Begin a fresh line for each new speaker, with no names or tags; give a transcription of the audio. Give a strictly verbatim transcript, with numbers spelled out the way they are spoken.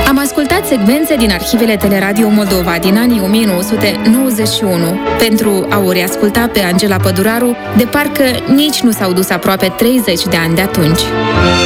Am ascultat secvențe din arhivele Teleradio Moldova din anii o mie nouă sute nouăzeci și unu pentru a o reasculta pe Angela Păduraru, de parcă nici nu s-au dus aproape treizeci de ani de atunci.